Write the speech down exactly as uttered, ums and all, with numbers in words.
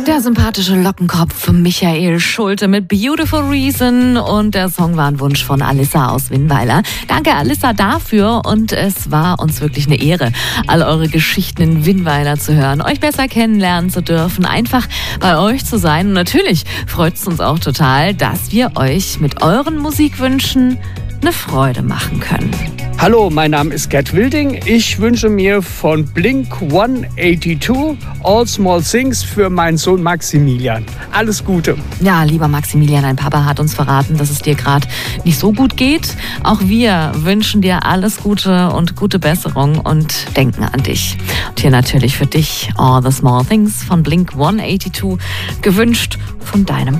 Der sympathische Lockenkopf Michael Schulte mit Beautiful Reason und der Song war ein Wunsch von Alissa aus Winnweiler. Danke Alissa dafür und es war uns wirklich eine Ehre, all eure Geschichten in Winnweiler zu hören, euch besser kennenlernen zu dürfen, einfach bei euch zu sein. Und natürlich freut es uns auch total, dass wir euch mit euren Musikwünschen eine Freude machen können. Hallo, mein Name ist Gerd Wilding. Ich wünsche mir von Blink hundertzweiundachtzig All Small Things für meinen Sohn Maximilian. Alles Gute. Ja, lieber Maximilian, dein Papa hat uns verraten, dass es dir gerade nicht so gut geht. Auch wir wünschen dir alles Gute und gute Besserung und denken an dich. Und hier natürlich für dich All the Small Things von Blink hundertzweiundachtzig gewünscht von deinem